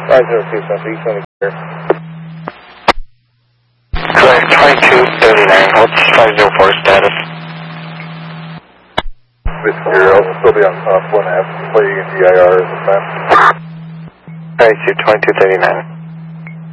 502 Central, East 20 clear. Correct, 2239. What's 504 status? Whiskey, I'll still be on 4.5, playing in DIR at the time. Alright, 2239.